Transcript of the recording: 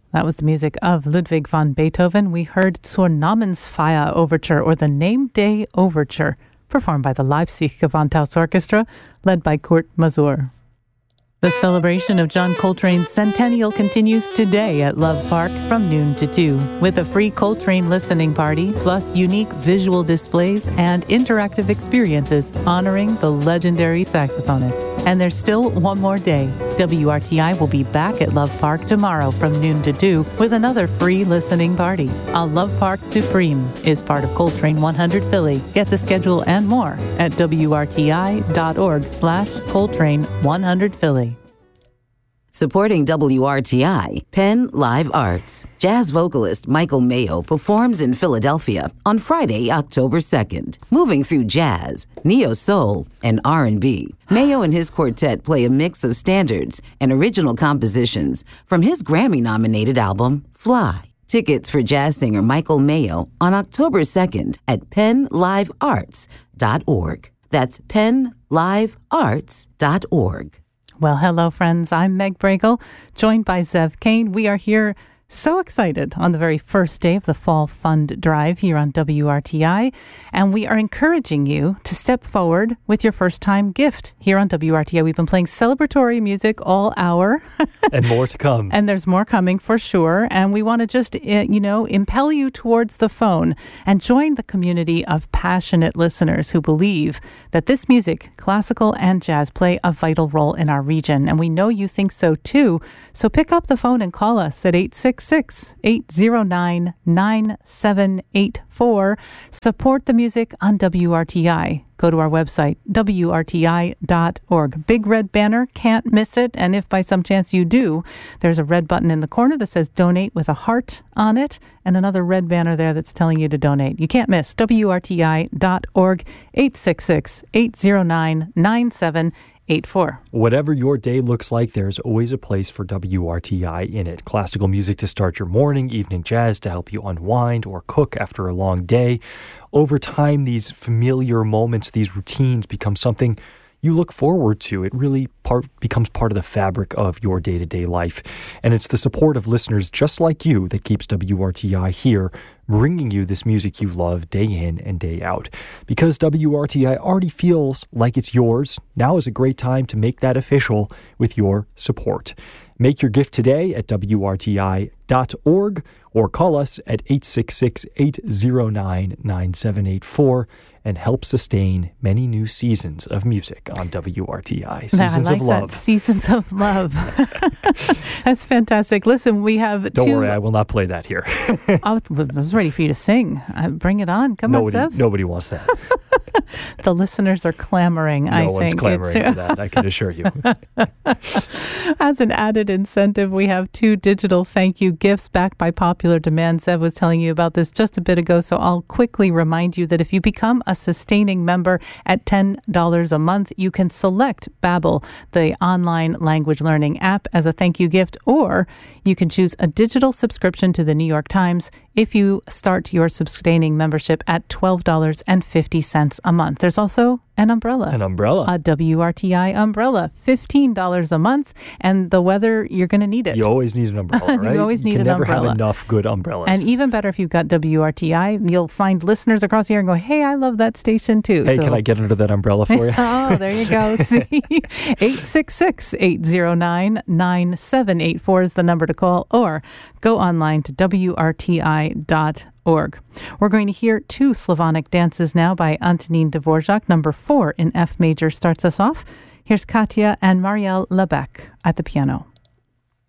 That was the music of Ludwig van Beethoven. We heard Zur Namensfeier Overture, or the Name Day Overture, performed by the Leipzig Gewandhaus Orchestra, led by Kurt Masur. The celebration of John Coltrane's centennial continues today at Love Park from noon to 2 with a free Coltrane listening party, plus unique visual displays and interactive experiences honoring the legendary saxophonist. And there's still one more day. WRTI will be back at Love Park tomorrow from noon to 2 with another free listening party. A Love Park Supreme is part of Coltrane 100 Philly. Get the schedule and more at wrti.org/Coltrane 100 Philly. Supporting WRTI, Penn Live Arts. Jazz vocalist Michael Mayo performs in Philadelphia on Friday, October 2nd. Moving through jazz, neo-soul, and R&B, Mayo and his quartet play a mix of standards and original compositions from his Grammy-nominated album, Fly. Tickets for jazz singer Michael Mayo on October 2nd at PennLiveArts.org. That's PennLiveArts.org. Well, hello, friends. I'm Meg Bregel, joined by Zev Kane. We are here so excited on the very first day of the Fall Fund Drive here on WRTI, and we are encouraging you to step forward with your first-time gift here on WRTI. We've been playing celebratory music all hour. And more to come. And there's more coming for sure. And we want to just, impel you towards the phone and join the community of passionate listeners who believe that this music, classical and jazz, play a vital role in our region. And we know you think so too. So pick up the phone and call us at 866-809-9784. Support the music on WRTI. Go to our website, WRTI.org. Big red banner, can't miss it. And if by some chance you do, there's a red button in the corner that says donate with a heart on it, and another red banner there that's telling you to donate. You can't miss WRTI.org, 866-809-9784. Whatever your day looks like, there's always a place for WRTI in it. Classical music to start your morning, evening jazz to help you unwind or cook after a long day. Over time, these familiar moments, these routines become something you look forward to. It really becomes part of the fabric of your day-to-day life. And it's the support of listeners just like you that keeps WRTI here, bringing you this music you love day in and day out. Because WRTI already feels like it's yours, now is a great time to make that official with your support. Make your gift today at WRTI.org or call us at 866-809-9784 and help sustain many new seasons of music on WRTI. Seasons of love. That. Seasons of love. That's fantastic. Listen, we have Don't worry, I will not play that here. I was ready for you to sing. Bring it on. Come on, Zev. Nobody wants that. The listeners are clamoring, I think. No one's clamoring for that, I can assure you. As an added incentive, we have 2 digital thank you gifts backed by popular demand. Zev was telling you about this just a bit ago, so I'll quickly remind you that if you become a sustaining member at $10 a month, you can select Babbel, the online language learning app, as a thank you gift, or you can choose a digital subscription to the New York Times if you start your sustaining membership at $12.50 a month. There's also an umbrella. An umbrella. A WRTI umbrella. $15 a month. And the weather, you're going to need it. You always need an umbrella, right? You always need an umbrella. You can never have enough good umbrellas. And even better if you've got WRTI, you'll find listeners across here and go, hey, I love that station too. Hey, can I get under that umbrella for you? Oh, there you go. See? 866-809-9784 is the number to call, or go online to WRTI.org. We're going to hear 2 Slavonic dances now by Antonin Dvorak. Number 4 in F major starts us off. Here's Katya and Marielle Lebec at the piano.